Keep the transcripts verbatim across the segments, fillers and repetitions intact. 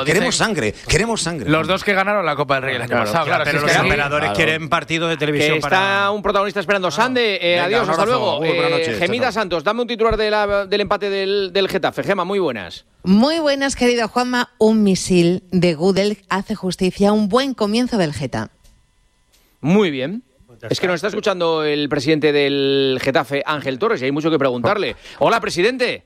Claro, queremos dicen, sangre, queremos sangre. Los dos que ganaron la Copa del Rey el año Claro, pasado. claro, Claro, pero si los es que- operadores claro. quieren partido de televisión Que está para... un protagonista esperando. Sande, eh, Venga, adiós, un hasta abrazo. luego. Muy buenas Eh, noches. Gemida Chao, chao. Santos, dame un titular de la- del empate del, del Getafe. Gema, muy buenas. Muy buenas, querido Juanma. Un misil de Gudel hace justicia a un buen comienzo del Geta. Muy bien. Es que nos está escuchando el presidente del Getafe, Ángel Torres, y hay mucho que preguntarle. Hola, presidente.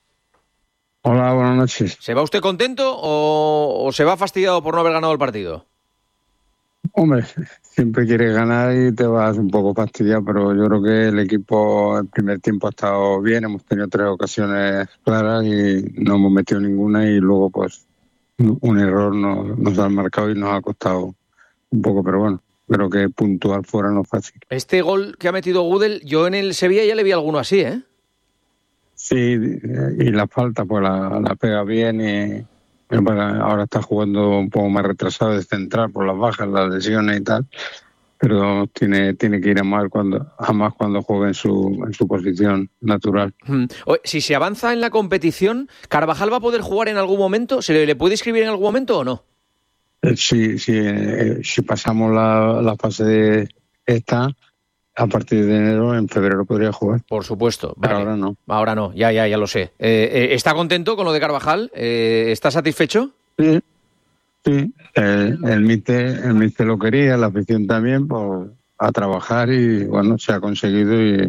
Hola, buenas noches. ¿Se va usted contento o, o se va fastidiado por no haber ganado el partido? Hombre, siempre quieres ganar y te vas un poco fastidiado, pero yo creo que el equipo el primer tiempo ha estado bien, hemos tenido tres ocasiones claras y no hemos metido ninguna y luego pues un error nos, nos ha marcado y nos ha costado un poco, pero bueno, creo que puntuar fuera no es fácil. Este gol que ha metido Gudel, yo en el Sevilla ya le vi alguno así, ¿eh? Sí, y la falta pues la, la pega bien y ahora está jugando un poco más retrasado de central por las bajas, las lesiones y tal, pero tiene tiene que ir a más cuando a más cuando juegue en su en su posición natural. Mm. Oye, si se avanza en la competición, ¿Carvajal va a poder jugar en algún momento? ¿Se le, le puede inscribir en algún momento o no? Eh, Si si eh, si pasamos la, la fase de esta, a partir de enero, en febrero podría jugar. Por supuesto. Pero Vale. ahora no. Ahora no, ya, ya, ya lo sé. Eh, eh, ¿Está contento con lo de Carvajal? Eh, ¿Está satisfecho? Sí, sí. Eh, el míster el míster lo quería, la afición también, pues a trabajar y bueno, se ha conseguido y,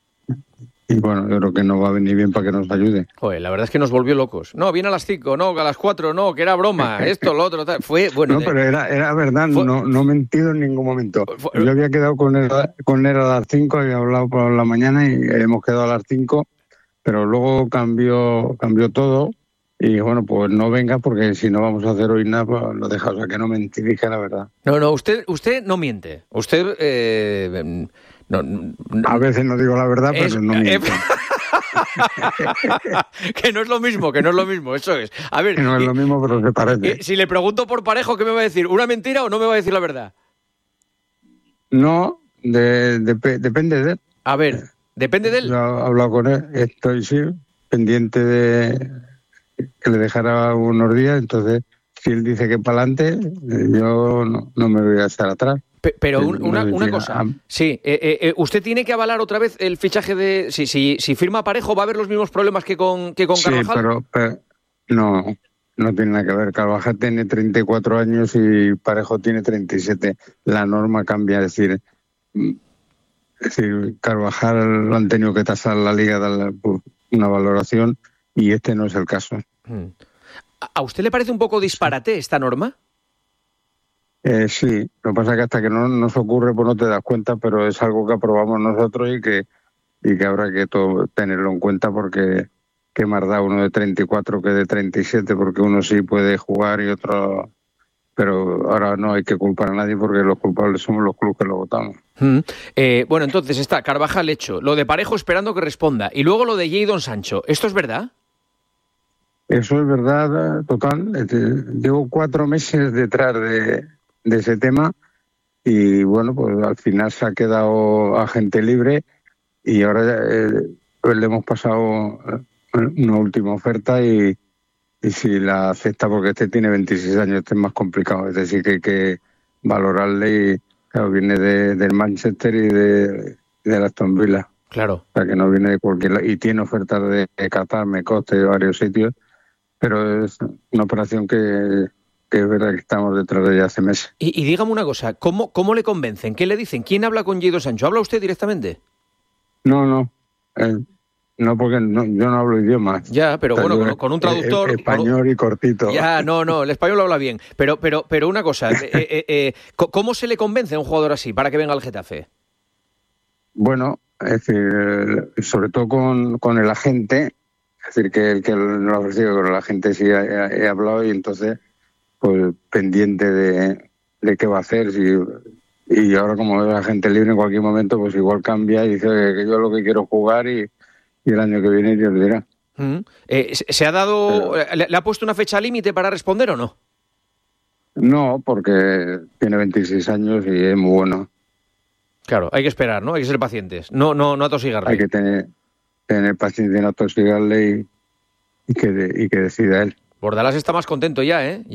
y bueno, yo creo que nos va a venir bien para que nos ayude. Joder, la verdad es que nos volvió locos. No, viene a las cinco, no, a las cuatro, no, que era broma, esto, lo otro, tal. Fue, bueno... No, de- pero era, era verdad, Fue- no, no he mentido en ningún momento. Fue- Yo había quedado con él, con él a las cinco, había hablado por la mañana y hemos quedado a las cinco, pero luego cambió cambió todo y bueno, pues no venga porque si no vamos a hacer hoy nada, pues lo deja, o sea que no mentí, dije la verdad. No, no, usted, usted no miente. Usted... Eh, no, no- A veces no digo la verdad, Es- pero no miento. que no es lo mismo, que no es lo mismo, eso es. A ver, Que no es y- lo mismo, pero se y parece. si le pregunto por Parejo, ¿qué me va a decir? ¿Una mentira o no me va a decir la verdad? No, de, de- depende de él. A ver, depende de él. Yo he hablado con él, estoy sí, pendiente de que le dejara unos días, entonces si él dice que para adelante, yo no, no me voy a estar atrás. Pe- Pero Sí, un- no una, sé una si- cosa, ah. sí, eh, eh, eh, usted tiene que avalar otra vez el fichaje de... Si, si, si firma Parejo, ¿va a haber los mismos problemas que con, que con Sí, Carvajal? pero, pero no, no tiene nada que ver. Carvajal tiene treinta y cuatro años y Parejo tiene treinta y siete. La norma cambia, es decir, mm, es decir, Carvajal lo han tenido que tasar la liga, darle pues, una valoración y este no es el caso. Mm. ¿A a usted le parece un poco disparate esta norma? Eh, sí, lo que pasa es que hasta que no nos ocurre pues no te das cuenta, pero es algo que aprobamos nosotros y que y que habrá que to- tenerlo en cuenta porque qué más da uno de treinta y cuatro que de treinta y siete, porque uno sí puede jugar y otro... Pero ahora no hay que culpar a nadie porque los culpables somos los clubes que lo votamos. Mm. Eh, bueno, entonces está Carvajal hecho, lo de Parejo esperando que responda, y luego lo de Jadon Sancho. ¿Esto es verdad? Eso es verdad, total. Este, Llevo cuatro meses detrás de, de ese tema y bueno, pues al final se ha quedado agente libre y ahora eh, pues le hemos pasado eh, una última oferta y, y si la acepta, porque este tiene veintiséis años, este es más complicado, es decir que hay que valorarle y claro, viene de, del Manchester y de, de la Aston Villa. Claro. O sea, que no viene de cualquier lado. Y tiene ofertas de, de Qatar, me consta, de varios sitios, pero es una operación que, que es verdad que estamos detrás de ella hace meses. Y, y dígame una cosa, ¿cómo, ¿cómo le convencen? ¿Qué le dicen? ¿Quién habla con Jadon Sancho? ¿Habla usted directamente? No, no. Eh, no, porque no, yo no hablo idiomas. Ya, pero O sea, bueno, yo, con, con un eh, traductor... eh, con un- español y cortito. Ya, no, no, el español lo habla bien. Pero, pero, pero una cosa, eh, eh, eh, ¿cómo se le convence a un jugador así para que venga al Getafe? Bueno, es decir, eh, sobre todo con, con el agente, es decir, que el que no lo ha ofrecido, con el agente sí he, he hablado y entonces, pues pendiente de, de qué va a hacer. Si, y ahora, como es agente libre, en cualquier momento, pues igual cambia y dice que yo lo que quiero jugar y, y el año que viene Dios dirá. Mm. Eh, ¿se, se ha dado, Pero- le, le ha puesto una fecha límite para responder o no? No, porque tiene veintiséis años y es muy bueno. Claro, hay que esperar, ¿no? Hay que ser pacientes. No, no, no atosigarle. Hay que tener, tener paciencia, no atosigarle y, y, que, de- y que decida él. Bordalás está más contento ya, ¿eh?